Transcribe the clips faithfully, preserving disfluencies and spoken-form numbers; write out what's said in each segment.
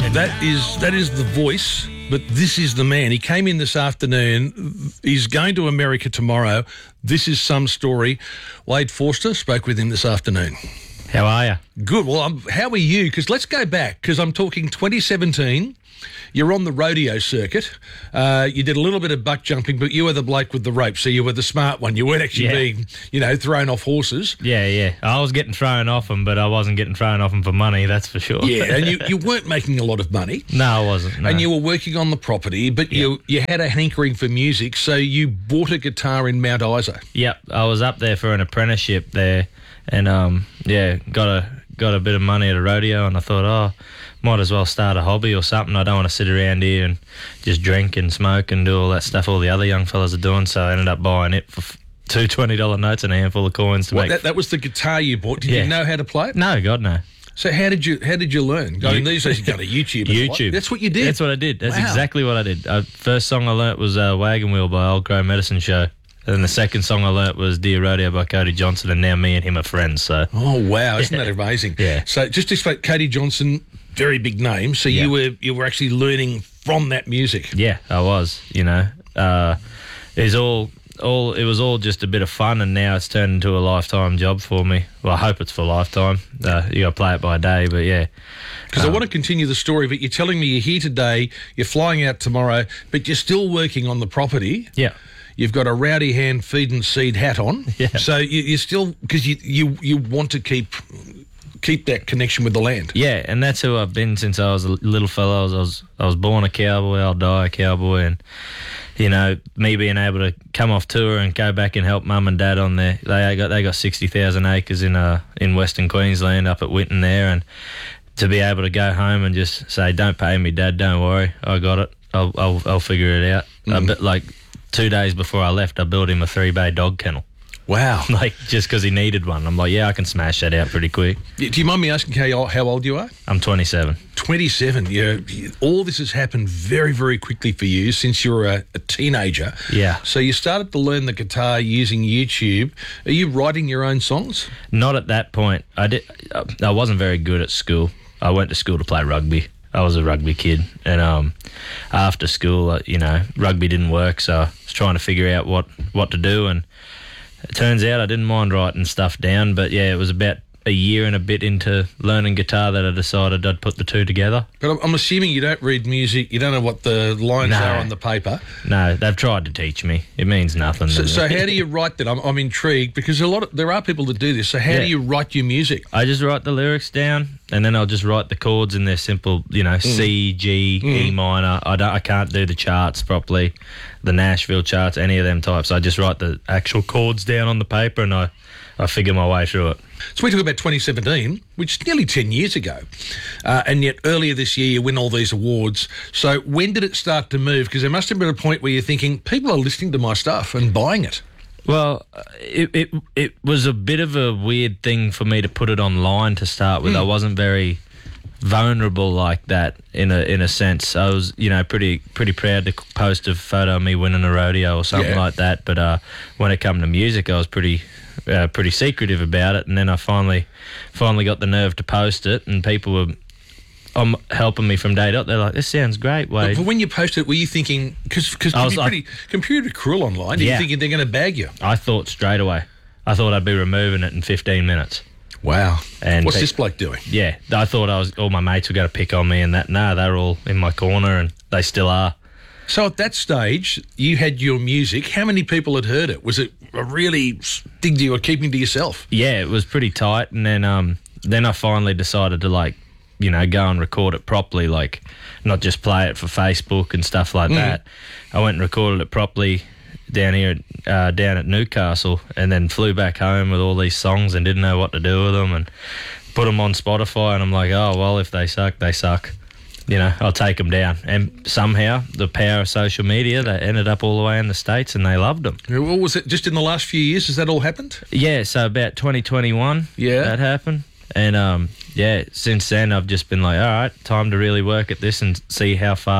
That is that is the voice, but this is the man. He came in this afternoon. He's going to America tomorrow. This is some story. Wade Forster spoke with him this afternoon. How are you? Good. Well, I'm, how are you? Because let's go back, because I'm talking twenty seventeen. You're on the rodeo circuit. Uh, you did a little bit of buck jumping, but you were the bloke with the rope, so you were the smart one. You weren't actually Yeah. being, you know, thrown off horses. Yeah, yeah. I was getting thrown off them, but I wasn't getting thrown off them for money, that's for sure. Yeah, and you, you weren't making a lot of money. No, I wasn't. No. And you were working on the property, but you you had a hankering for music, so you bought a guitar in Mount Isa. Yep, I was up there for an apprenticeship there, and um, yeah, got a got a bit of money at a rodeo, and I thought, oh, might as well start a hobby or something. I don't want to sit around here and just drink and smoke and do all that stuff all the other young fellas are doing. So I ended up buying it for f- two twenty dollar notes and a handful of coins to What, make. that, that was the guitar you bought. Did Yeah. you know how to play it? No, God no. So how did you how did you learn? Going You- these days, you go to YouTube. and what? YouTube. That's what you did. That's what I did. That's Wow. exactly what I did. Uh, first song I learnt was uh, Wagon Wheel by Old Grey Medicine Show. And the second song I learnt was Dear Rodeo by Cody Johnson, and now me and him are friends. So Oh wow! Isn't that amazing? Yeah. So just to explain, Cody Johnson, very big name. So Yeah. you were you were actually learning from that music. yeah, I was. You know, uh, it's all all it was all just a bit of fun, and now it's turned into a lifetime job for me. Well, I hope it's for a lifetime. Uh, you got to play it by day, but yeah. Because I want to continue the story, but you're telling me you're here today, you're flying out tomorrow, but you're still working on the property. Yeah. You've got a rowdy hand feed and seed hat on. Yeah. So you, you're still, because you, you you want to keep keep that connection with the land. Yeah, and that's who I've been since I was a little fella. I was I was, I was born a cowboy. I'll die a cowboy, and you know, me being able to come off tour and go back and help mum and dad on their they got they got sixty thousand acres in uh in Western Queensland up at Winton there, and to be able to go home and just say, "Don't pay me, Dad. Don't worry, I got it. I'll I'll, I'll figure it out." Mm. A bit like two days before I left, I built him a three bay dog kennel. Wow. Like, just because he needed one. I'm like, yeah, I can smash that out pretty quick. Do you mind me asking how, how old you are? I'm twenty-seven. twenty-seven. Yeah. All this has happened very, very quickly for you since you were a, a teenager. Yeah. So you started to learn the guitar using YouTube. Are you writing your own songs? Not at that point. I did. I wasn't very good at school. I went to school to play rugby. I was a rugby kid, and um, after school, uh, you know, rugby didn't work, so I was trying to figure out what, what to do, and it turns out I didn't mind writing stuff down, but yeah, it was about a year and a bit into learning guitar that I decided I'd put the two together. But I'm, I'm assuming you don't read music. You don't know what the lines No. are on the paper. No, they've tried to teach me. It means nothing. So, to so me. how do you write that? I'm, I'm intrigued because a lot of, there are people that do this. So how Yeah. do you write your music? I just write the lyrics down, and then I'll just write the chords in their simple, you know, C, G, E minor. I don't, I can't do the charts properly, the Nashville charts, any of them types. I just write the actual chords down on the paper, and I, I figure my way through it. So we talk about twenty seventeen, which is nearly ten years ago, uh, and yet earlier this year you win all these awards. So when did it start to move? Because there must have been a point where you're thinking, people are listening to my stuff and buying it. Well, it, it it was a bit of a weird thing for me to put it online to start with. Mm. I wasn't very vulnerable like that in a in a sense. I was, you know, pretty pretty proud to post a photo of me winning a rodeo or something Yeah. like that. But uh, when it came to music, I was pretty uh, pretty secretive about it. And then I finally finally got the nerve to post it, and people were um, helping me from day dot. They're like, "This sounds great, Wade." But when you posted it, were you thinking, because because I you'd was be like- pretty computer cruel online, you're Yeah. thinking they're going to bag you? I thought straight away. I thought I'd be removing it in fifteen minutes. Wow. And What's pe- this bloke doing? Yeah, I thought I was all my mates were going to pick on me and that. No, they're all in my corner, and they still are. So at that stage, you had your music. How many people had heard it? Was it a really thing you were keeping to yourself? Yeah, it was pretty tight, and then um, then I finally decided to, like, you know, go and record it properly, like not just play it for Facebook and stuff like that. I went and recorded it properly down here, uh, down at Newcastle, and then flew back home with all these songs and didn't know what to do with them, and put them on Spotify, and I'm like, oh, well, if they suck, they suck. You know, I'll take them down. And somehow, the power of social media, they ended up all the way in the States, and they loved them. What was it? Just in the last few years, has that all happened? Yeah, so about twenty twenty-one, Yeah. that happened. And, um, yeah, since then, I've just been like, all right, time to really work at this and see how far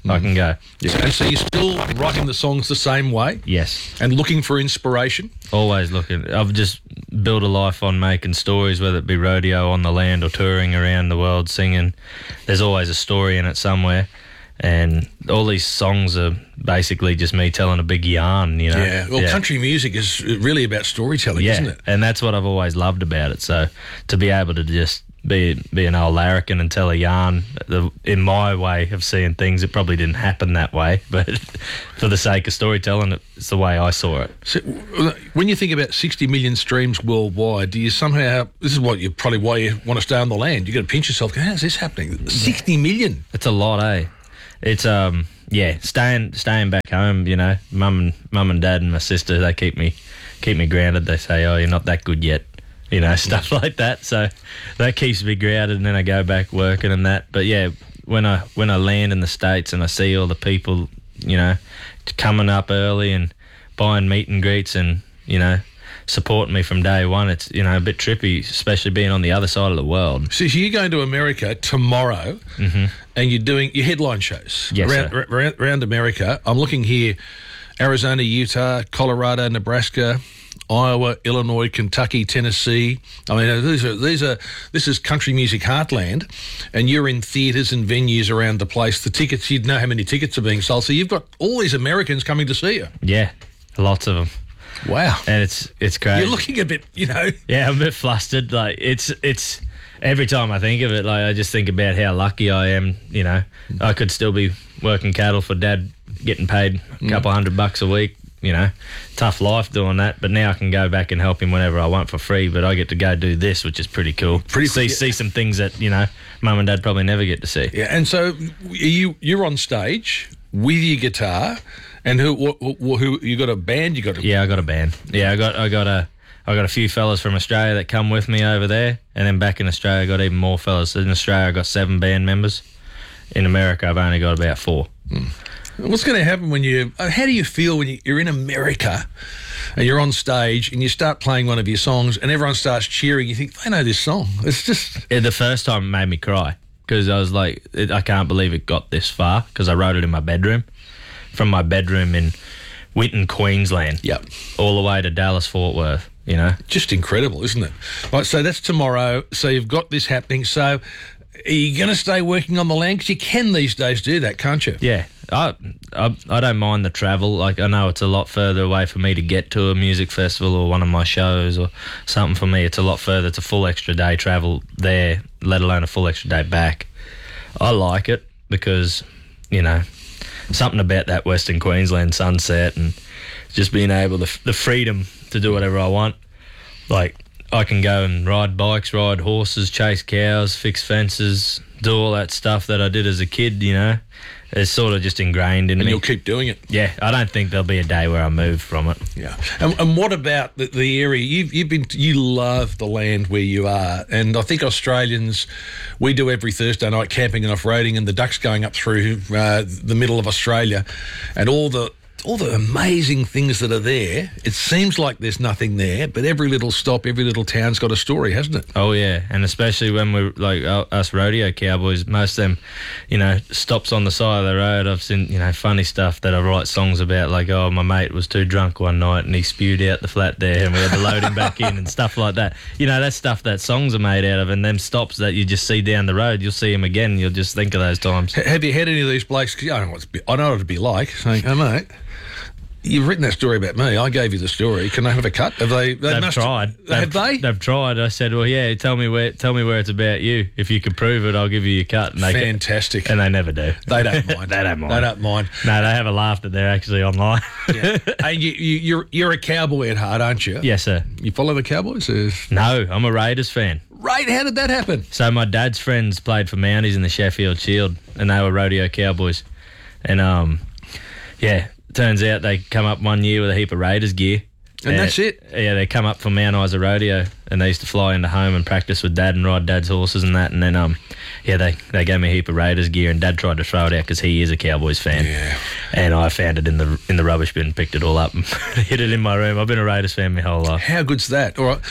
I can go. Yeah. And so you're still writing the songs the same way? Yes. And looking for inspiration? Always looking. I've just built a life on making stories, whether it be rodeo on the land or touring around the world singing. There's always a story in it somewhere. And all these songs are basically just me telling a big yarn, you know. Yeah. Well, yeah. country music is really about storytelling, yeah. isn't it? And that's what I've always loved about it. So to be able to just be be an old larrikin and tell a yarn, the, in my way of seeing things, it probably didn't happen that way, but for the sake of storytelling, it's the way I saw it. So, when you think about sixty million streams worldwide, do you somehow, this is what you probably why you want to stay on the land, you got to pinch yourself, go, how's this happening? sixty million? It's a lot, eh? It's um yeah, staying staying back home, you know, mum and mum and dad and my sister, they keep me keep me grounded. They say, "Oh, you're not that good yet," you know, stuff like that. So that keeps me grounded, and then I go back working and that. But yeah, when I when I land in the States and I see all the people, you know, coming up early and buying meet and greets and, you know, supporting me from day one, it's, you know, a bit trippy, especially being on the other side of the world. So you're going to America tomorrow, mm-hmm. and you're doing your headline shows yes, around, sir. around, around America. I'm looking here: Arizona, Utah, Colorado, Nebraska, Iowa, Illinois, Kentucky, Tennessee. I mean, these are these are this is country music heartland, and you're in theatres and venues around the place. The tickets, you'd know how many tickets are being sold. So you've got all these Americans coming to see you. Yeah, lots of them. Wow. And it's it's crazy. You're looking a bit, you know. Yeah, I'm a bit flustered. Like it's it's every time I think of it, like I just think about how lucky I am, you know. I could still be working cattle for Dad, getting paid a couple mm. hundred bucks a week, you know. Tough life doing that, but now I can go back and help him whenever I want for free, but I get to go do this, which is pretty cool. Pretty see yeah. see some things that, you know, Mum and Dad probably never get to see. Yeah, and so you you're on stage with your guitar. And who, who, who? You got a band? You got? A- yeah, I got a band. Yeah, I got, I got a, I got a few fellas from Australia that come with me over there, and then back in Australia, I got even more fellas. In Australia, I got seven band members. In America, I've only got about four. Mm. What's going to happen when you? How do you feel when you're in America, and you're on stage and you start playing one of your songs, and everyone starts cheering? You think they know this song? It's just yeah, the first time it made me cry because I was like, I can't believe it got this far because I wrote it in my bedroom. From my bedroom in Winton, Queensland, yep, all the way to Dallas, Fort Worth, you know. Just incredible, isn't it? Right, so that's tomorrow. So you've got this happening. So are you going to stay working on the land? Because you can these days do that, can't you? Yeah, I, I I don't mind the travel. Like I know it's a lot further away for me to get to a music festival or one of my shows or something. For me, it's a lot further. It's a full extra day travel there, let alone a full extra day back. I like it because, you know, something about that Western Queensland sunset and just being able to the freedom to do whatever I want. Like I can go and ride bikes, ride horses, chase cows, fix fences, do all that stuff that I did as a kid, you know. It's sort of just ingrained in and me. And you'll keep doing it. Yeah, I don't think there'll be a day where I move from it. Yeah. And, and what about the, the area? You've, you've been, you love the land where you are. And I think Australians, we do every Thursday night camping and off-roading, and the ducks going up through uh, the middle of Australia and all the all the amazing things that are there. It seems like there's nothing there, but every little stop, every little town's got a story, hasn't it? Oh, yeah. And especially when we're like uh, us rodeo cowboys, most of them, you know, stops on the side of the road. I've seen, you know, funny stuff that I write songs about, like, oh, my mate was too drunk one night and he spewed out the flat there and we had to load him back in and stuff like that. You know, that's stuff that songs are made out of, and them stops that you just see down the road, you'll see them again and you'll just think of those times. H- have you had any of these blokes, I don't know what, I know what it'd be like, saying, oh, mate, you've written that story about me. I gave you the story. Can I have a cut? Have they? they they've must, tried. Have they've, they? They've tried. I said, "Well, yeah. Tell me where. Tell me where it's about you. If you can prove it, I'll give you your cut." And they Fantastic. Can, and they never do. They don't mind. they don't mind. They don't mind. No, they have a laugh that they're actually online. Yeah. And you, you, you're you're a cowboy at heart, aren't you? Yes, sir. You follow the Cowboys? Or? No, I'm a Raiders fan. Right? How did that happen? So my dad's friends played for Mounties in the Sheffield Shield, and they were rodeo cowboys. And um, yeah. Turns out they come up one year with a heap of Raiders gear. And uh, that's it? Yeah, they come up from Mount Isa Rodeo, and they used to fly into home and practice with Dad and ride Dad's horses and that. And then, um, yeah, they, they gave me a heap of Raiders gear, and Dad tried to throw it out because he is a Cowboys fan. Yeah. And I found it in the in the rubbish bin, picked it all up and hid it in my room. I've been a Raiders fan my whole life. How good's that? All right.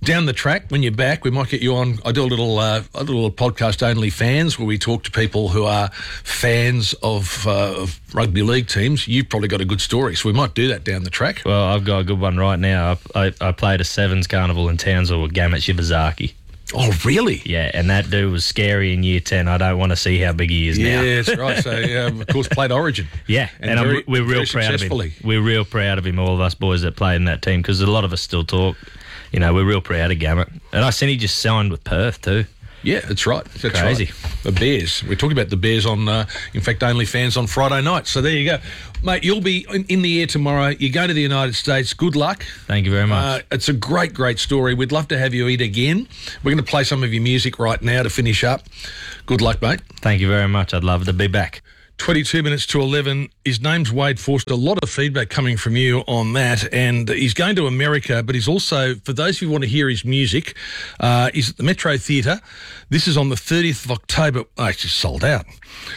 Down the track, when you're back, we might get you on. I do a little, uh, a little podcast only fans where we talk to people who are fans of, uh, of rugby league teams. You've probably got a good story, so we might do that down the track. Well, I've got a good one right now. I, I, I played a Sevens carnival in Townsville with Gamut Shibazaki. Oh, really? Yeah, and that dude was scary in year ten. I don't want to see how big he is yeah, now. Yeah, that's right. So, um, of course, played Origin. Yeah, and, and very, I'm, we're real proud of him. We're real proud of him, all of us boys that played in that team, because a lot of us still talk. You know, we're real proud of Gamut. And I seen he just signed with Perth too. Yeah, that's right. That's crazy. Right. The Bears. We're talking about the Bears on, uh, in fact, OnlyFans on Friday night. So there you go. Mate, you'll be in, in the air tomorrow. You go to the United States. Good luck. Thank you very much. Uh, it's a great, great story. We'd love to have you eat again. We're going to play some of your music right now to finish up. Good luck, mate. Thank you very much. I'd love to be back. twenty-two minutes to eleven. His name's Wade Forster. A lot of feedback coming from you on that. And he's going to America, but he's also, for those of you who want to hear his music, uh, he's at the Metro Theatre. This is on the thirtieth of October. Oh, it's just sold out.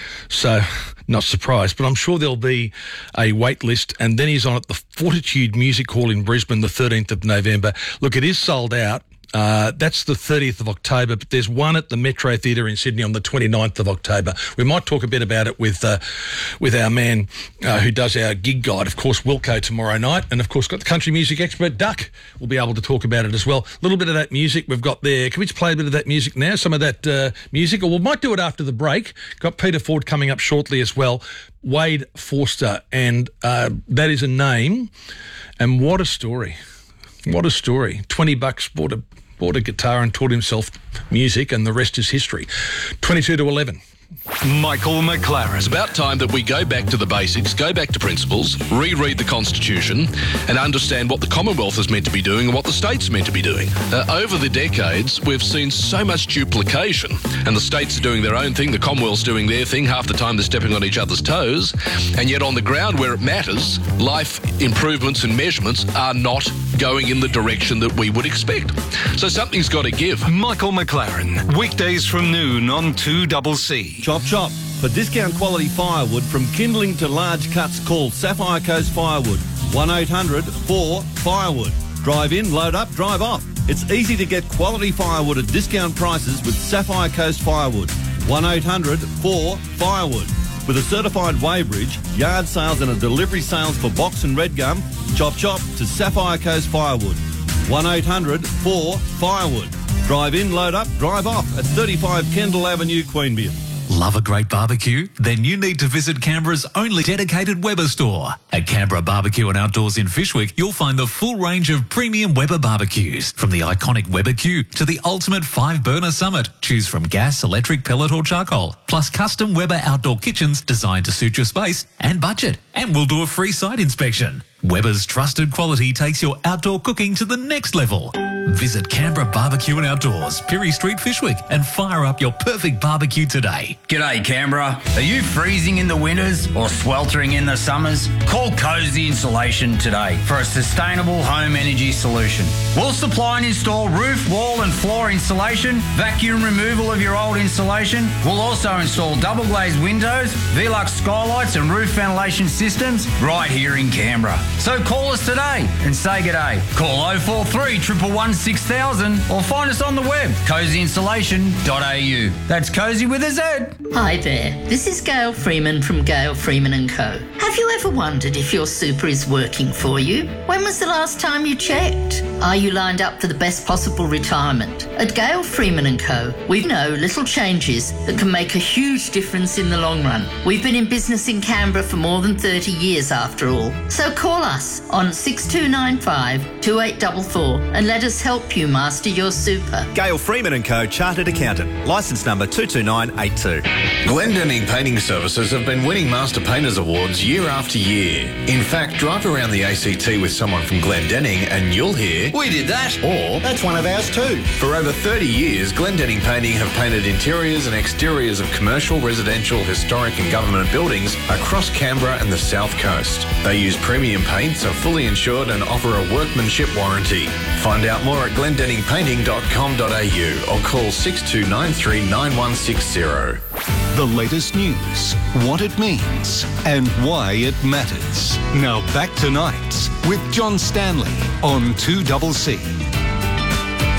So, not surprised, but I'm sure there'll be a wait list. And then he's on at the Fortitude Music Hall in Brisbane the thirteenth of November. Look, it is sold out. Uh, that's the thirtieth of October, but there's one at the Metro Theatre in Sydney on the twenty-ninth of October. We might talk a bit about it with uh, with our man uh, who does our gig guide, of course, Wilco, tomorrow night. And, of course, got the country music expert, Duck. We'll be able to talk about it as well. A little bit of that music we've got there. Can we just play a bit of that music now, some of that uh, music? Or we might do it after the break. Got Peter Ford coming up shortly as well. Wade Forster, and uh, that is a name. And what a story. What a story. twenty bucks, bought a, bought a guitar and taught himself music, and the rest is history. twenty-two to eleven. Michael McLaren. It's about time that we go back to the basics, go back to principles, reread the Constitution, and understand what the Commonwealth is meant to be doing and what the state's meant to be doing. Uh, over the decades, we've seen so much duplication, and the states are doing their own thing, the Commonwealth's doing their thing, half the time they're stepping on each other's toes, and yet on the ground where it matters, life improvements and measurements are not going in the direction that we would expect. So something's got to give. Michael McLaren, weekdays from noon on two C C. Chop chop. For discount quality firewood from kindling to large cuts, call Sapphire Coast Firewood. one eight hundred four firewood. Drive in, load up, drive off. It's easy to get quality firewood at discount prices with Sapphire Coast Firewood. one eight hundred four firewood. With a certified weighbridge, yard sales and a delivery sales for box and red gum, chop chop to Sapphire Coast Firewood. one eight hundred four firewood. Drive in, load up, drive off at thirty-five Kendall Avenue, Queanbeyan. Love a great barbecue? Then you need to visit Canberra's only dedicated Weber store. At Canberra Barbecue and Outdoors in Fyshwick, you'll find the full range of premium Weber barbecues. From the iconic Weber Q to the ultimate five-burner Summit. Choose from gas, electric, pellet or charcoal. Plus custom Weber outdoor kitchens designed to suit your space and budget. And we'll do a free site inspection. Weber's trusted quality takes your outdoor cooking to the next level. Visit Canberra Barbecue and Outdoors, Pirie Street, Fyshwick, and fire up your perfect barbecue today. G'day Canberra. Are you freezing in the winters or sweltering in the summers? Call Cozy Insulation today for a sustainable home energy solution. We'll supply and install roof, wall and floor insulation, vacuum removal of your old insulation. We'll also install double glazed windows, Velux skylights and roof ventilation systems right here in Canberra. So call us today and say g'day. Call oh four three, one one one, six thousand or find us on the web, cozy insulation dot a u. That's cozy with a Z. Hi there, this is Gail Freeman from Gail Freeman and Co. Have you ever wondered if your super is working for you? When was the last time you checked? Are you lined up for the best possible retirement? At Gail Freeman and Co, we know little changes that can make a huge difference in the long run. We've been in business in Canberra for more than thirty years after all. So call us on six two nine five, two eight four four and let us help you master your super. Gail Freeman and Co, Chartered Accountant, licence number two two nine eight two. Glendenning Painting Services have been winning Master Painters Awards year after year. In fact, drive around the A C T with someone from Glendenning and you'll hear, "We did that," or "That's one of ours too." For over thirty years, Glendenning Painting have painted interiors and exteriors of commercial, residential, historic and government buildings across Canberra and the South Coast. They use premium paints, are fully insured and offer a workmanship warranty. Find out more at glendenning painting dot com dot a u or call six two nine three, nine one six zero. The latest news, what it means, and why it matters. Now back to Nights with John Stanley on two C C.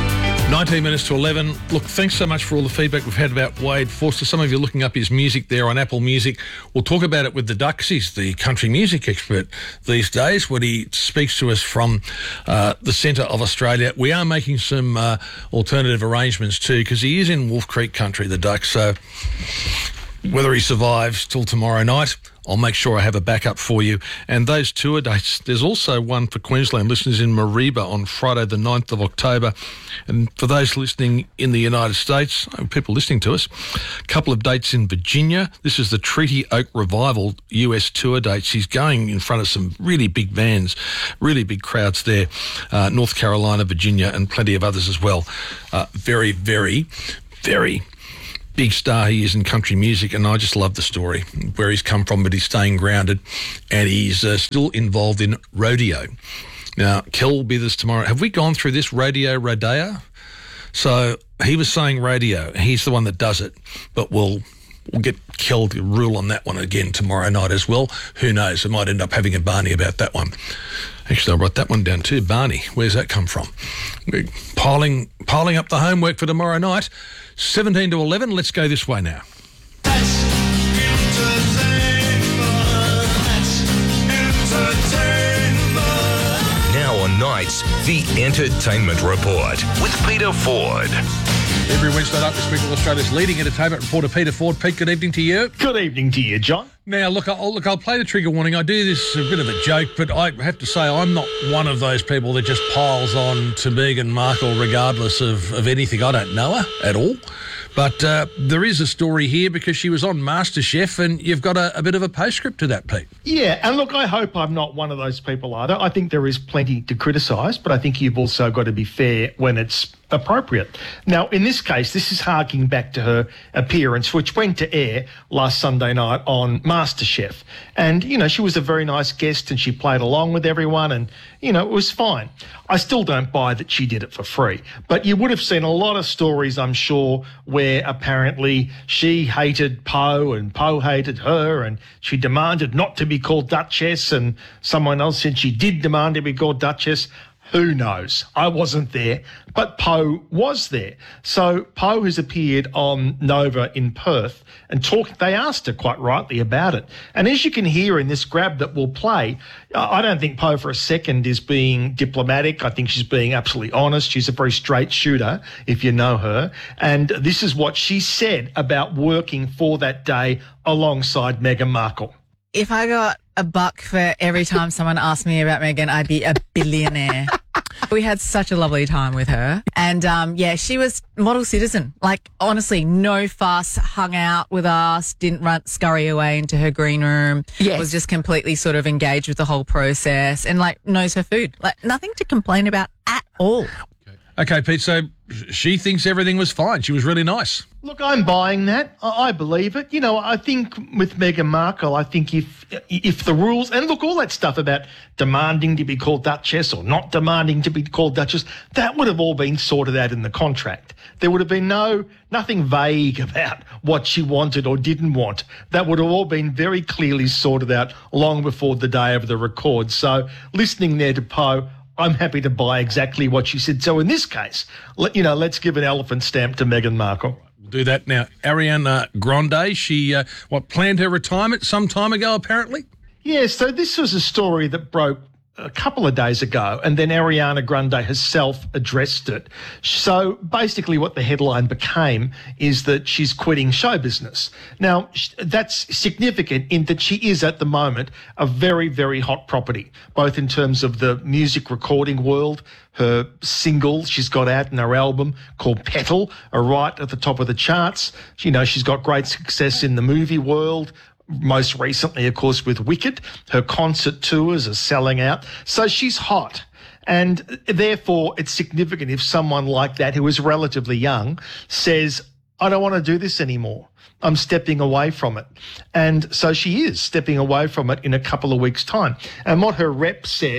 nineteen minutes to eleven. Look, thanks so much for all the feedback we've had about Wade Forster. Some of you looking up his music there on Apple Music. We'll talk about it with the Ducks. He's the country music expert these days when he speaks to us from uh, the centre of Australia. We are making some uh, alternative arrangements too, because he is in Wolf Creek country, the Ducks. So whether he survives till tomorrow night, I'll make sure I have a backup for you. And those tour dates, there's also one for Queensland listeners in Mareeba on Friday the ninth of October. And for those listening in the United States, people listening to us, a couple of dates in Virginia. This is the Treaty Oak Revival U S tour dates. He's going in front of some really big bands, really big crowds there. Uh, North Carolina, Virginia, and plenty of others as well. Uh, very, very, very big star he is in country music, and I just love the story, where he's come from, but he's staying grounded, and he's uh, still involved in rodeo. Now, Kel will be this tomorrow. Have we gone through this rodeo, rodeo? So he was saying rodeo. He's the one that does it, but we'll we'll get Kel to rule on that one again tomorrow night as well. Who knows? I might end up having a Barney about that one. Actually, I wrote that one down too. Barney, where's that come from? We're piling, piling up the homework for tomorrow night. seventeen to eleven, let's go this way now. That's entertainment. That's entertainment. Now on Nights, the Entertainment Report with Peter Ford. Every Wednesday night we speak with Australia's leading entertainment reporter, Peter Ford. Pete, good evening to you. Good evening to you, John. Now, look, I'll, look, I'll play the trigger warning. I do this a bit of a joke, but I have to say I'm not one of those people that just piles on to Meghan Markle regardless of, of anything. I don't know her at all. But uh, there is a story here because she was on MasterChef, and you've got a, a bit of a postscript to that, Pete. Yeah, and look, I hope I'm not one of those people either. I think there is plenty to criticise, but I think you've also got to be fair when it's appropriate. Now, in this case, this is harking back to her appearance, which went to air last Sunday night on MasterChef. And, you know, she was a very nice guest and she played along with everyone and, you know, it was fine. I still don't buy that she did it for free. But you would have seen a lot of stories, I'm sure, where apparently she hated Poe and Poe hated her and she demanded not to be called Duchess and someone else said she did demand to be called Duchess. Who knows? I wasn't there, but Poe was there. So Poe has appeared on Nova in Perth and talk. They asked her quite rightly about it. And as you can hear in this grab that we'll play, I don't think Poe for a second is being diplomatic. I think she's being absolutely honest. She's a very straight shooter, if you know her. And this is what she said about working for that day alongside Meghan Markle. If I got a buck for every time someone asked me about Meghan, I'd be a billionaire. We had such a lovely time with her. And, um, yeah, she was model citizen. Like, honestly, no fuss, hung out with us, didn't run, scurry away into her green room. Yes. Was just completely sort of engaged with the whole process and, like, knows her food. Like, nothing to complain about at all. Okay, Pete, so she thinks everything was fine. She was really nice. Look, I'm buying that. I I believe it. You know, I think with Meghan Markle, I think if if the rules, and look, all that stuff about demanding to be called Duchess or not demanding to be called Duchess, that would have all been sorted out in the contract. There would have been no, nothing vague about what she wanted or didn't want. That would have all been very clearly sorted out long before the day of the record. So listening there to Poe, I'm happy to buy exactly what she said. So in this case, let, you know, let's give an elephant stamp to Meghan Markle. We'll do that now. Ariana Grande, she, uh, what, planned her retirement some time ago, apparently? Yeah, so this was a story that broke a couple of days ago, and then Ariana Grande herself addressed it. So basically what the headline became is that she's quitting show business. Now, that's significant in that she is at the moment a very, very hot property, both in terms of the music recording world. Her single she's got out in her album called Petal are right at the top of the charts. You know, she's got great success in the movie world. Most recently, of course, with Wicked. Her concert tours are selling out. So she's hot. And therefore, it's significant if someone like that, who is relatively young, says, I don't want to do this anymore. I'm stepping away from it. And so she is stepping away from it in a couple of weeks' time. And what her rep said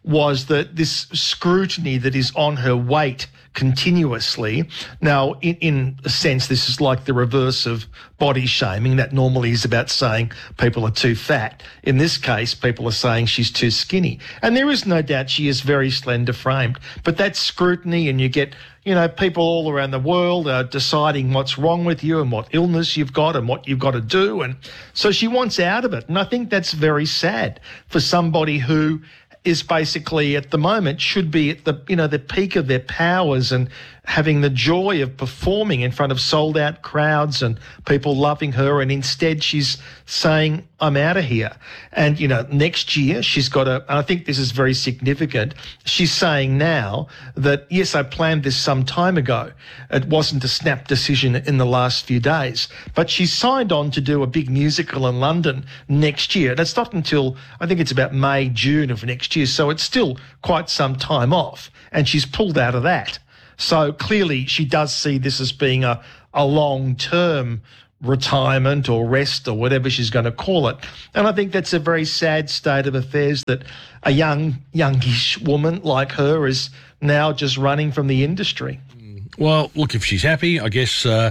was that this scrutiny that is on her weight continuously. Now, in, in a sense, this is like the reverse of body shaming. That normally is about saying people are too fat. In this case, people are saying she's too skinny. And there is no doubt she is very slender framed. But that scrutiny, and you get, you know, people all around the world are deciding what's wrong with you and what illness you've got and what you've got to do. And so she wants out of it. And I think that's very sad for somebody who is basically at the moment should be at the, you know, the peak of their powers and having the joy of performing in front of sold out crowds and people loving her. And instead she's saying, I'm out of here. And, you know, next year she's got a, and I think this is very significant. She's saying now that, yes, I planned this some time ago. It wasn't a snap decision in the last few days, but she's signed on to do a big musical in London next year. That's not until, I think it's about May, June of next year. So it's still quite some time off, and she's pulled out of that. So clearly she does see this as being a, a long-term retirement or rest or whatever she's going to call it. And I think that's a very sad state of affairs that a young, youngish woman like her is now just running from the industry. Well, look, if she's happy, I guess uh,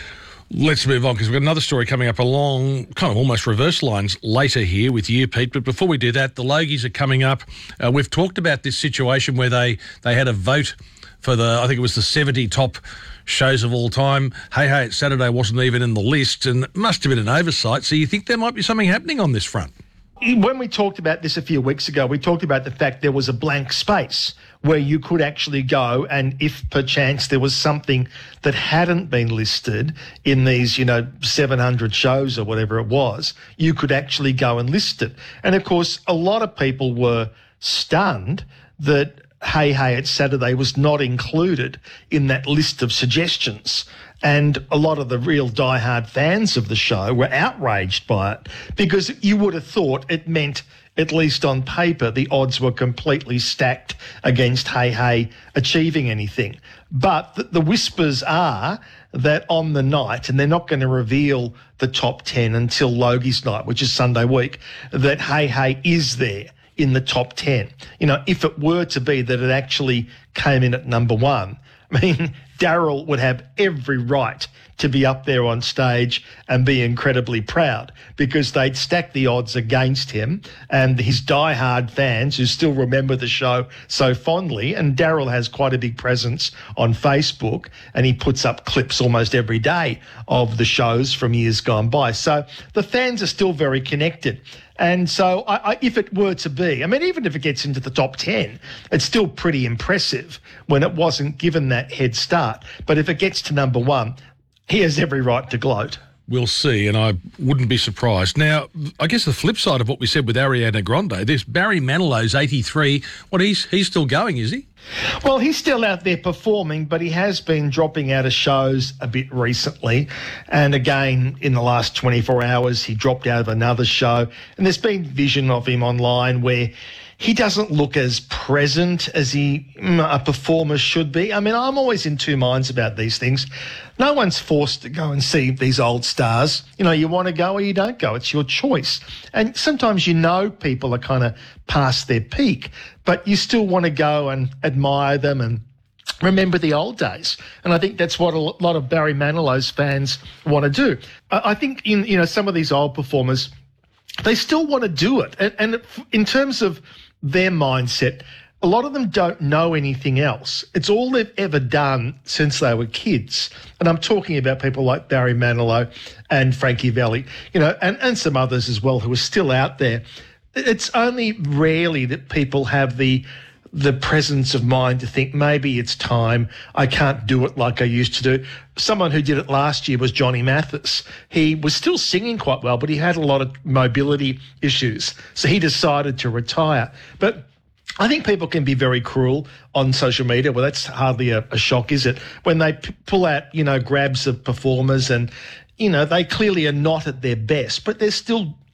let's move on, because we've got another story coming up along kind of almost reverse lines later here with you, Pete. But before we do that, the Logies are coming up. Uh, we've talked about this situation where they, they had a vote for the, I think it was the seventy top shows of all time. Hey Hey It's Saturday wasn't even in the list, and it must have been an oversight. So you think there might be something happening on this front? When we talked about this a few weeks ago, we talked about the fact there was a blank space where you could actually go, and if perchance there was something that hadn't been listed in these, you know, seven hundred shows or whatever it was, you could actually go and list it. And of course, a lot of people were stunned that Hey Hey It's Saturday was not included in that list of suggestions. And a lot of the real diehard fans of the show were outraged by it, because you would have thought it meant, at least on paper, the odds were completely stacked against Hey Hey achieving anything. But the, the whispers are that on the night, and they're not going to reveal the top ten until Logie's night, which is Sunday week, that Hey Hey is there in the top ten. You know, if it were to be that it actually came in at number one, I mean, Daryl would have every right to be up there on stage and be incredibly proud, because they'd stack the odds against him and his diehard fans who still remember the show so fondly. And Daryl has quite a big presence on Facebook, and he puts up clips almost every day of the shows from years gone by. So the fans are still very connected. And so I, I, if it were to be, I mean, even if it gets into the top ten, it's still pretty impressive when it wasn't given that head start. But if it gets to number one, he has every right to gloat. We'll see, and I wouldn't be surprised. Now, I guess the flip side of what we said with Ariana Grande, this Barry Manilow's eighty-three. What, he's he's still going, is he? Well, he's still out there performing, but he has been dropping out of shows a bit recently. And again, in the last twenty-four hours, he dropped out of another show. And there's been vision of him online where he doesn't look as present as he a performer should be. I mean, I'm always in two minds about these things. No one's forced to go and see these old stars. You know, you want to go or you don't go. It's your choice. And sometimes you know people are kind of past their peak, but you still want to go and admire them and remember the old days. And I think that's what a lot of Barry Manilow's fans want to do. I think in, you know, some of these old performers, they still want to do it. And, and in terms of their mindset, a lot of them don't know anything else. It's all they've ever done since they were kids. And I'm talking about people like Barry Manilow and Frankie Valli, you know, and, and some others as well who are still out there. It's only rarely that people have the the presence of mind to think maybe it's time, I can't do it like I used to do. Someone who did it last year was Johnny Mathis. He was still singing quite well, but he had a lot of mobility issues. So he decided to retire. But I think people can be very cruel on social media. Well, that's hardly a, a shock, is it? When they p- pull out, you know, grabs of performers and, you know, they clearly are not at their best, but they're still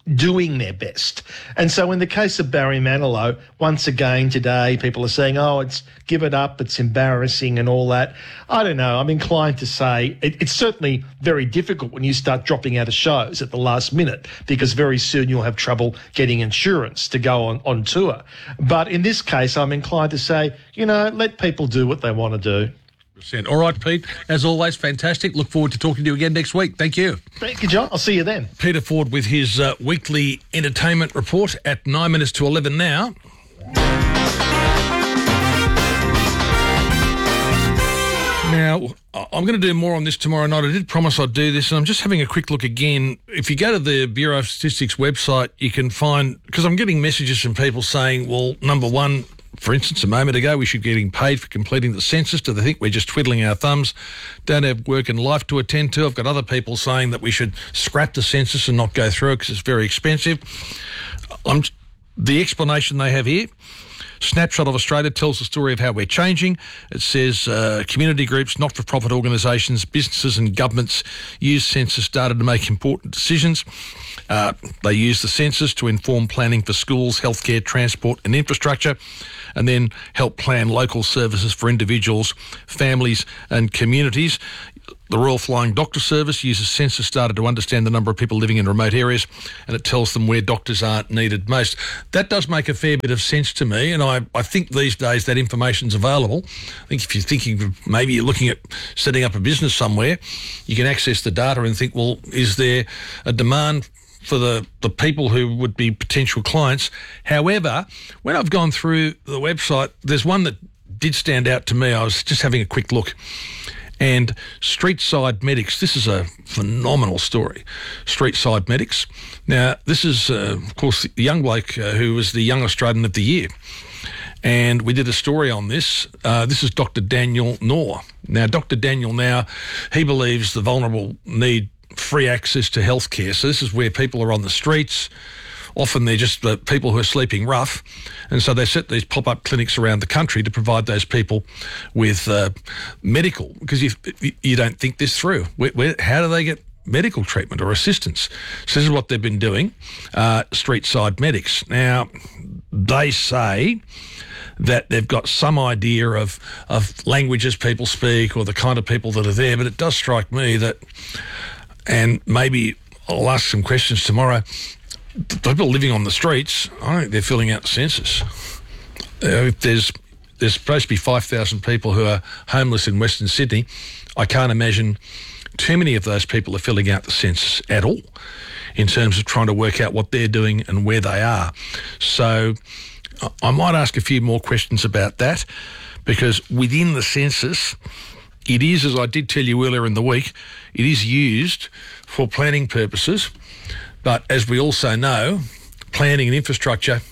doing their best. And so in the case of Barry Manilow, once again today, people are saying, oh, it's give it up, it's embarrassing and all that. I don't know. I'm inclined to say it, it's certainly very difficult when you start dropping out of shows at the last minute, because very soon you'll have trouble getting insurance to go on, on tour. But in this case, I'm inclined to say, you know, let people do what they want to do. All right, Pete, as always, fantastic. Look forward to talking to you again next week. Thank you. Thank you, John. I'll see you then. Peter Ford with his uh, weekly entertainment report at nine minutes to eleven now. Now, I'm going to do more on this tomorrow night. I did promise I'd do this, and I'm just having a quick look again. If you go to the Bureau of Statistics website, you can find, because I'm getting messages from people saying, well, number one, for instance, a moment ago, we should be getting paid for completing the census. Do they think we're just twiddling our thumbs, don't have work and life to attend to? I've got other people saying that we should scrap the census and not go through it because it's very expensive. I'm, the explanation they have here, Snapshot of Australia tells the story of how we're changing. It says uh, community groups, not-for-profit organisations, businesses and governments use census data to make important decisions. Uh, they use the census to inform planning for schools, healthcare, transport and infrastructure, and then help plan local services for individuals, families and communities. The Royal Flying Doctor Service uses census data to understand the number of people living in remote areas, and it tells them where doctors aren't needed most. That does make a fair bit of sense to me, and I, I think these days that information's available. I think if you're thinking of maybe you're looking at setting up a business somewhere, you can access the data and think, well, is there a demand for the, the people who would be potential clients? However, when I've gone through the website, there's one that did stand out to me. I was just having a quick look. And Streetside Medics, this is a phenomenal story. Streetside Medics. Now, this is, uh, of course, the young bloke uh, who was the Young Australian of the Year. And we did a story on this. Uh, this is Doctor Daniel Knorr. Now, Doctor Daniel now, he believes the vulnerable need free access to healthcare. So this is where people are on the streets. Often they're just the people who are sleeping rough. And so they set these pop-up clinics around the country to provide those people with uh, medical, because you, you don't think this through. Where, where, how do they get medical treatment or assistance? So this is what they've been doing, uh, Streetside Medics. Now, they say that they've got some idea of, of languages people speak or the kind of people that are there, but it does strike me that, and maybe I'll ask some questions tomorrow, the people living on the streets, I think they're filling out the census. Uh, if there's there's supposed to be five thousand people who are homeless in Western Sydney, I can't imagine too many of those people are filling out the census at all in terms of trying to work out what they're doing and where they are. So I might ask a few more questions about that, because within the census, it is, as I did tell you earlier in the week, it is used for planning purposes. But as we also know, planning and infrastructure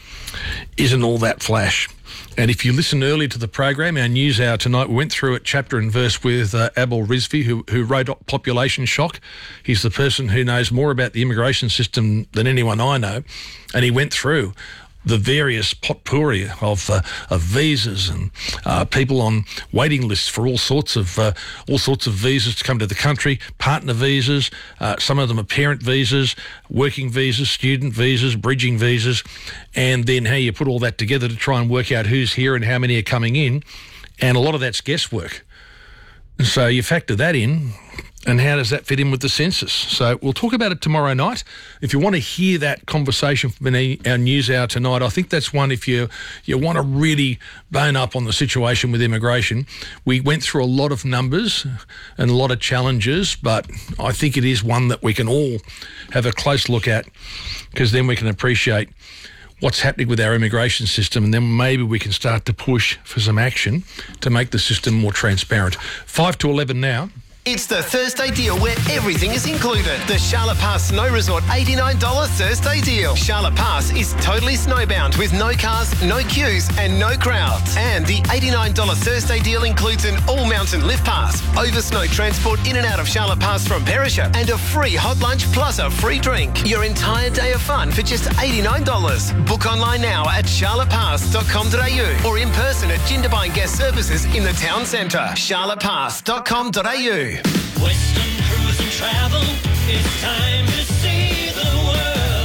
isn't all that flash. And if you listen earlier to the program, our news hour tonight, we went through it chapter and verse with uh, Abel Rizvi, who, who wrote Population Shock. He's the person who knows more about the immigration system than anyone I know. And he went through the various potpourri of, uh, of visas and uh, people on waiting lists for all sorts of uh, all sorts of visas to come to the country, partner visas, uh, some of them are parent visas, working visas, student visas, bridging visas, and then how you put all that together to try and work out who's here and how many are coming in, and a lot of that's guesswork. And so you factor that in, and how does that fit in with the census? So we'll talk about it tomorrow night. If you want to hear that conversation from our news hour tonight, I think that's one, if you you want to really bone up on the situation with immigration. We went through a lot of numbers and a lot of challenges, but I think it is one that we can all have a close look at, because then we can appreciate what's happening with our immigration system, and then maybe we can start to push for some action to make the system more transparent. Five to eleven now. It's the Thursday deal where everything is included. The Charlotte Pass Snow Resort eighty-nine dollars Thursday deal. Charlotte Pass is totally snowbound with no cars, no queues and no crowds. And the eighty-nine dollars Thursday deal includes an all-mountain lift pass, over snow transport in and out of Charlotte Pass from Perisher, and a free hot lunch plus a free drink. Your entire day of fun for just eighty-nine dollars. Book online now at charlotte pass dot com dot a u or in person at Jindabyne Guest Services in the town centre. charlotte pass dot com dot a u. Western Cruise and Travel, it's time to see the world.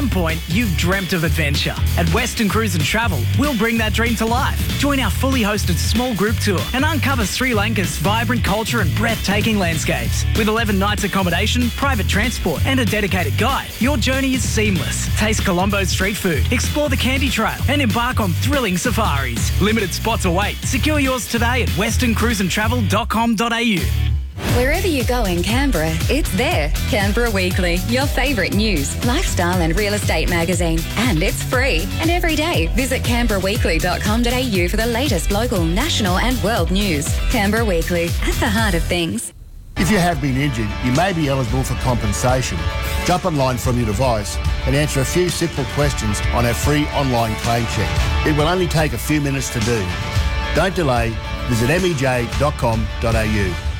some point, you've dreamt of adventure. At Western Cruise and Travel, we'll bring that dream to life. Join our fully hosted small group tour and uncover Sri Lanka's vibrant culture and breathtaking landscapes. With eleven nights accommodation, private transport and a dedicated guide, your journey is seamless. Taste Colombo's street food, explore the Candy Trail and embark on thrilling safaris. Limited spots await. Secure yours today at western cruise and travel dot com dot a u. Wherever you go in Canberra, it's there. Canberra Weekly, your favourite news, lifestyle and real estate magazine. And it's free. And every day, visit canberra weekly dot com dot a u for the latest local, national and world news. Canberra Weekly, at the heart of things. If you have been injured, you may be eligible for compensation. Jump online from your device and answer a few simple questions on our free online claim check. It will only take a few minutes to do. Don't delay. Visit m e j dot com dot a u.